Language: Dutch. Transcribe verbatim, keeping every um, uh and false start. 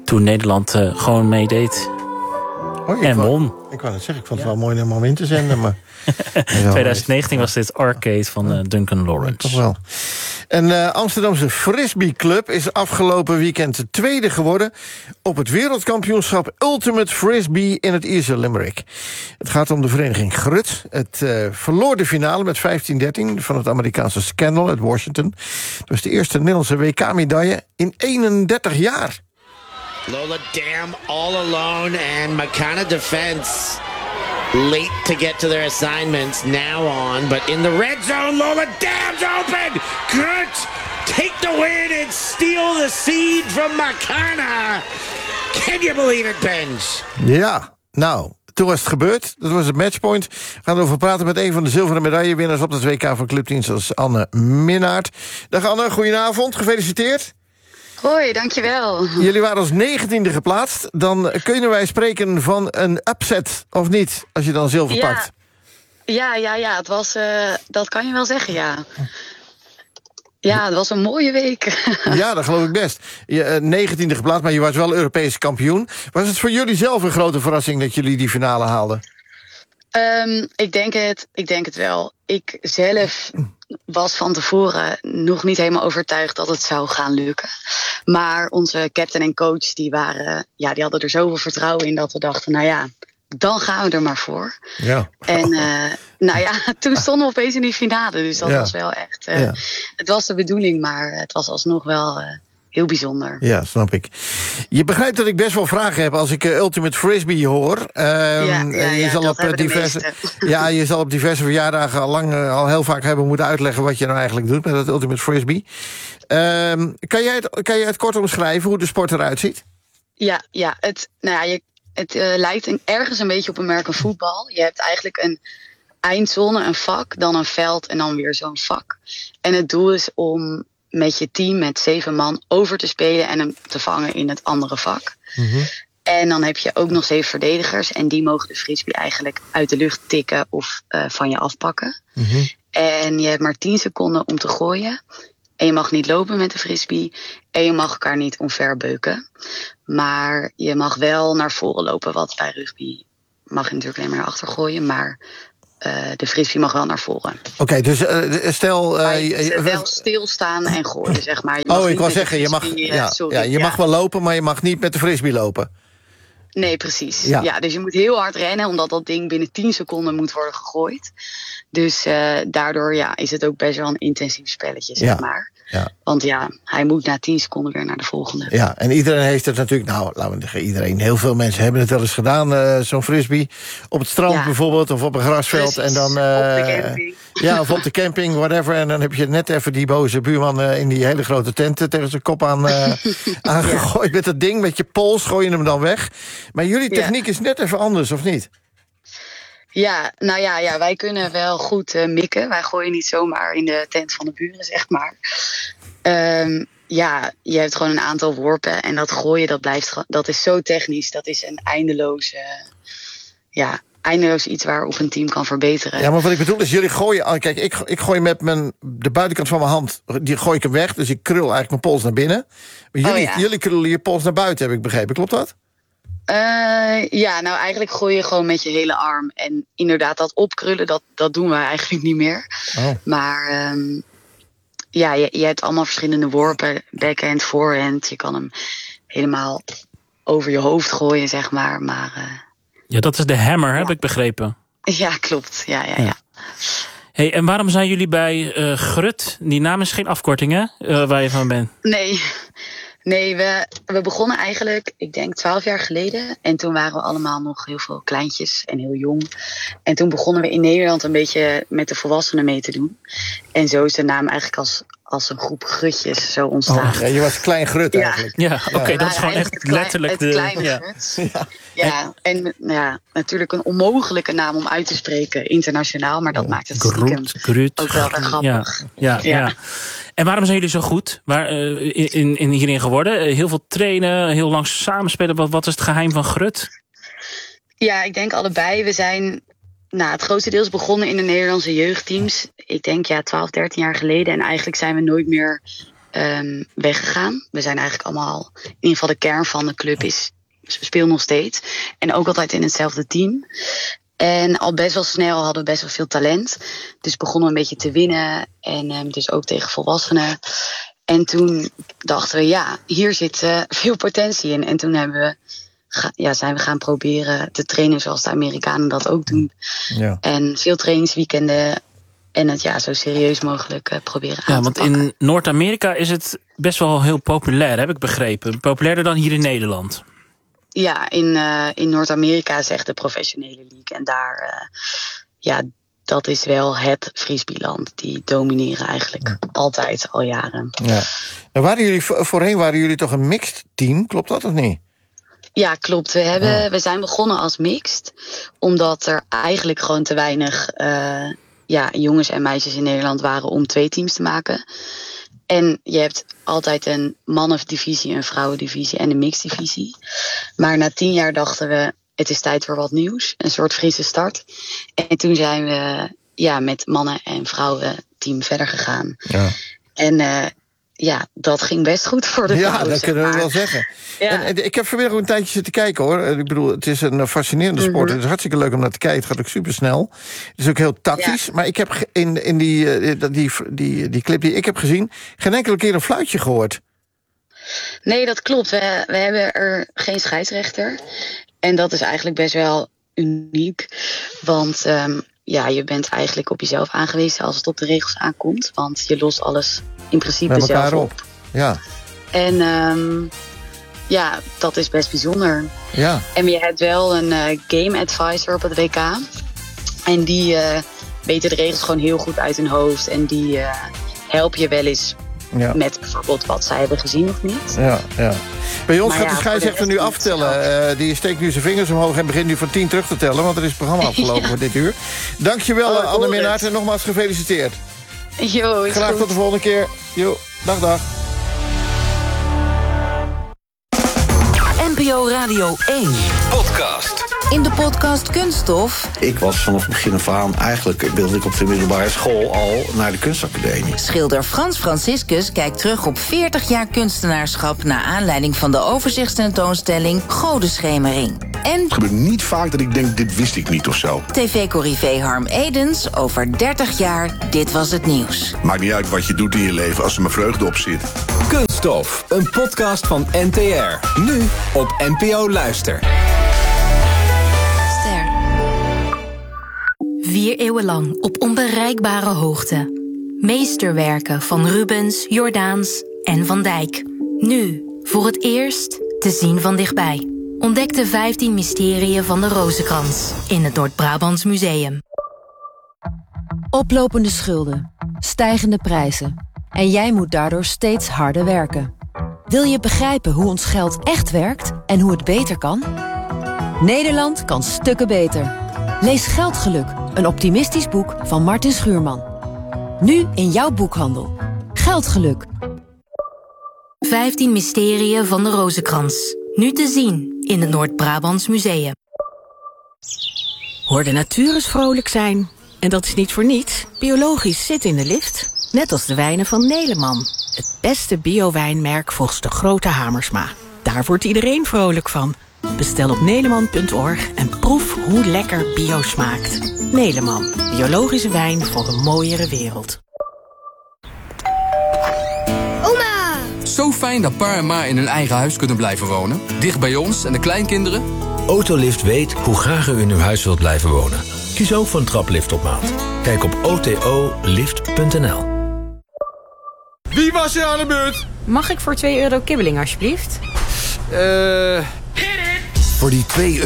Toen Nederland uh, gewoon meedeed. Oh, en wou, won. Ik wou net zeggen, ik vond het ja. wel mooi om in te zenden. Maar twintig negentien was dit Arcade van uh, Duncan Lawrence. Ja, toch wel. En uh, Amsterdamse Frisbee Club is afgelopen weekend de tweede geworden op het wereldkampioenschap Ultimate Frisbee in het Ierse Limerick. Het gaat om de vereniging Grut. Het uh, verloor de finale met vijftien dertien van het Amerikaanse Scandal uit Washington. Het was de eerste Nederlandse W K-medaille in eenendertig jaar. Lola Dam all alone and Makana defense late to get to their assignments, now on, but in the red zone, Lola Dam's open! Good! Take the win and steal the seed from Makana! Can you believe it, Benj? Ja, nou, toen was het gebeurd. Dat was het matchpoint. We gaan erover praten met een van de zilveren medaillewinnaars op het W K van Clubdienst, als Anne Minnaert. Dag Anne, goedenavond, gefeliciteerd. Hoi, dankjewel. Jullie waren als negentiende geplaatst. Dan kunnen wij spreken van een upset, of niet? Als je dan zilver ja. pakt. Ja, ja, ja. Het was, uh, dat kan je wel zeggen, ja. Ja, het was een mooie week. Ja, dat geloof ik best. Je, uh, negentiende geplaatst, maar je was wel Europees kampioen. Was het voor jullie zelf een grote verrassing dat jullie die finale haalden? Um, ik denk het, ik denk het wel. Ik zelf was van tevoren nog niet helemaal overtuigd dat het zou gaan lukken. Maar onze captain en coach, die waren, ja, die hadden er zoveel vertrouwen in dat we dachten, nou ja, dan gaan we er maar voor. Ja. En uh, nou ja, toen stonden we opeens in die finale. Dus dat ja. was wel echt, uh, ja. het was de bedoeling, maar het was alsnog wel uh, heel bijzonder. Ja, snap ik. Je begrijpt dat ik best wel vragen heb als ik uh, Ultimate Frisbee hoor. Um, ja, ja, ja, je zal op uh, diverse, ja, je zal op diverse verjaardagen al lang uh, al heel vaak hebben moeten uitleggen wat je nou eigenlijk doet met dat Ultimate Frisbee. Um, kan, jij het, kan jij het kort omschrijven hoe de sport eruit ziet? Ja, ja, het, nou ja, je, het uh, lijkt een, ergens een beetje op American voetbal. Je hebt eigenlijk een eindzone, een vak, dan een veld en dan weer zo'n vak. En het doel is om met je team, met zeven man, over te spelen en hem te vangen in het andere vak. Mm-hmm. En dan heb je ook nog zeven verdedigers en die mogen de frisbee eigenlijk uit de lucht tikken of uh, van je afpakken. Mm-hmm. En je hebt maar tien seconden om te gooien. En je mag niet lopen met de frisbee. En je mag elkaar niet omverbeuken. Maar je mag wel naar voren lopen. Wat bij rugby mag je natuurlijk alleen maar naar achter gooien. Maar uh, de frisbee mag wel naar voren. Oké, okay, dus uh, stel... Uh, je uh, wel stilstaan en gooien, zeg maar. Je oh, ik wou zeggen, je, mag, uh, ja, sorry, ja, je ja. mag wel lopen, maar je mag niet met de frisbee lopen. Nee, precies. Ja. ja, dus je moet heel hard rennen, omdat dat ding binnen tien seconden moet worden gegooid. Dus uh, daardoor ja, is het ook best wel een intensief spelletje, zeg ja. maar. Ja. Want ja, hij moet na tien seconden weer naar de volgende. Ja, en iedereen heeft het natuurlijk... Nou, laten we zeggen, iedereen. Heel veel mensen hebben het wel eens gedaan, uh, zo'n frisbee. Op het strand ja. bijvoorbeeld, of op een grasveld. Precies. En dan, uh, op de camping. Ja, of op de camping, whatever. En dan heb je net even die boze buurman uh, in die hele grote tent tegen zijn kop aan, uh, aangegooid ja. met dat ding. Met je pols gooi je hem dan weg. Maar jullie techniek ja. is net even anders, of niet? Ja, nou ja, ja, wij kunnen wel goed uh, mikken. Wij gooien niet zomaar in de tent van de buren, zeg maar. Um, ja, je hebt gewoon een aantal worpen. En dat gooien, dat blijft, dat is zo technisch. Dat is een eindeloos, uh, ja, eindeloos iets waarop een team kan verbeteren. Ja, maar wat ik bedoel is, jullie gooien... Kijk, ik, ik gooi met mijn, de buitenkant van mijn hand, die gooi ik hem weg. Dus ik krul eigenlijk mijn pols naar binnen. Maar jullie, oh, ja. jullie krullen je pols naar buiten, heb ik begrepen. Klopt dat? Uh, ja, nou eigenlijk gooi je gewoon met je hele arm. En inderdaad, dat opkrullen, dat, dat doen we eigenlijk niet meer. Oh. Maar um, ja, je, je hebt allemaal verschillende worpen. Backhand, forehand. Je kan hem helemaal over je hoofd gooien, zeg maar. maar uh, ja, dat is de hammer, ja. heb ik begrepen. Ja, klopt. Ja, ja, ja. ja. Hey, en waarom zijn jullie bij uh, Grut? Die naam is geen afkorting, hè? Uh, waar je van bent. Nee. Nee, we, we begonnen eigenlijk, ik denk twaalf jaar geleden. En toen waren we allemaal nog heel veel kleintjes en heel jong. En toen begonnen we in Nederland een beetje met de volwassenen mee te doen. En zo is de naam eigenlijk als, als een groep grutjes zo ontstaan. Oh, ja, je was klein grut ja. eigenlijk. Ja, oké, okay, dat is gewoon echt klein, letterlijk het de... kleine ja. grut. Ja, ja en ja, natuurlijk een onmogelijke naam om uit te spreken internationaal. Maar dat oh, maakt het stiekem Grut, ook wel weer grappig. Ja, ja, ja. ja. En waarom zijn jullie zo goed Waar, uh, in, in, hierin geworden? Uh, heel veel trainen, heel lang samenspelen. Wat, wat is het geheim van Grut? Ja, ik denk allebei. We zijn nou, het grootste deels begonnen in de Nederlandse jeugdteams. Ik denk ja, twaalf, dertien jaar geleden. En eigenlijk zijn we nooit meer um, weggegaan. We zijn eigenlijk allemaal, in ieder geval de kern van de club is, speelt nog steeds. En ook altijd in hetzelfde team. En al best wel snel hadden we best wel veel talent. Dus begonnen we een beetje te winnen. En um, dus ook tegen volwassenen. En toen dachten we, ja, hier zit uh, veel potentie in. En toen hebben we, ga, ja, zijn we gaan proberen te trainen zoals de Amerikanen dat ook doen. Ja. En veel trainingsweekenden. En het ja, zo serieus mogelijk uh, proberen aan ja, te want pakken. In Noord-Amerika is het best wel heel populair, heb ik begrepen. Populairder dan hier in Nederland. Ja, in, uh, in Noord-Amerika is echt de professionele league. En daar, uh, ja, dat is wel het frisbeeland. Die domineren eigenlijk ja. altijd, al jaren. Ja. Nou, waren jullie, voorheen waren jullie toch een mixed team, klopt dat of niet? Ja, klopt. We, hebben, oh. we zijn begonnen als mixed. Omdat er eigenlijk gewoon te weinig uh, ja, jongens en meisjes in Nederland waren om twee teams te maken. En je hebt altijd een mannendivisie, een vrouwendivisie en een mixdivisie. Maar na tien jaar dachten we, het is tijd voor wat nieuws. Een soort frisse start. En toen zijn we ja, met mannen- en vrouwenteam verder gegaan. Ja. En uh, ja, dat ging best goed voor de vrouwen. Ja, dat kunnen we maar. wel zeggen. Ja. En, en, ik heb vanmiddag ook een tijdje zitten kijken, hoor. Ik bedoel, het is een fascinerende sport. Mm-hmm. Het is hartstikke leuk om naar te kijken. Het gaat ook supersnel. Het is ook heel tactisch. Ja. Maar ik heb in, in die, die, die, die, die clip die ik heb gezien geen enkele keer een fluitje gehoord. Nee, dat klopt. We, we hebben er geen scheidsrechter. En dat is eigenlijk best wel uniek. Want um, ja, je bent eigenlijk op jezelf aangewezen als het op de regels aankomt. Want je lost alles in principe zelf op. op. Ja. En um, ja, dat is best bijzonder. Ja. En je hebt wel een uh, game advisor op het W K. En die uh, weten de regels gewoon heel goed uit hun hoofd. En die uh, helpen je wel eens ja. met bijvoorbeeld wat zij hebben gezien of niet. Ja, ja. Bij ons maar gaat ja, de scheidsrechter nu aftellen. Uh, die steekt nu zijn vingers omhoog en begint nu van tien terug te tellen. Want er is het programma afgelopen ja. voor dit uur. Dankjewel, oh, Anne Minnaert. En nogmaals gefeliciteerd. Jo, is Graag goed. tot de volgende keer. Jo, dag, dag. N P O Radio één. Podcast. In de podcast Kunststof. Ik was vanaf het begin af aan, eigenlijk wilde ik op de middelbare school al naar de kunstacademie. Schilder Frans Franciscus kijkt terug op veertig jaar kunstenaarschap naar aanleiding van de overzichtstentoonstelling Godenschemering. En het gebeurt niet vaak dat ik denk, dit wist ik niet of zo. T V-corrivé Harm Edens over dertig jaar Dit Was Het Nieuws. Maakt niet uit wat je doet in je leven als er maar vreugde op zit. Kunststof, een podcast van N T R. Nu op N P O Luister. Vier eeuwen lang op onbereikbare hoogte. Meesterwerken van Rubens, Jordaens en Van Dijk. Nu, voor het eerst, te zien van dichtbij. Ontdek de vijftien mysteriën van de Rozenkrans in het Noord-Brabants Museum. Oplopende schulden, stijgende prijzen. En jij moet daardoor steeds harder werken. Wil je begrijpen hoe ons geld echt werkt en hoe het beter kan? Nederland kan stukken beter. Lees Geldgeluk, een optimistisch boek van Martin Schuurman. Nu in jouw boekhandel. Geldgeluk. vijftien mysteriën van de Rozenkrans. Nu te zien in het Noord-Brabants Museum. Hoor de natuur eens vrolijk zijn. En dat is niet voor niets. Biologisch zit in de lift. Net als de wijnen van Neleman. Het beste bio-wijnmerk volgens de grote Hamersma. Daar wordt iedereen vrolijk van. Bestel op neleman punt org en proef hoe lekker bio smaakt. Neleman, biologische wijn voor een mooiere wereld. Oma! Zo fijn dat pa en ma in hun eigen huis kunnen blijven wonen. Dicht bij ons en de kleinkinderen. Autolift weet hoe graag u in uw huis wilt blijven wonen. Kies ook voor een traplift op maat. Kijk op o t o lift punt n l. Wie was er aan de beurt? Mag ik voor twee euro kibbeling alsjeblieft? Eh... Uh... Voor die twee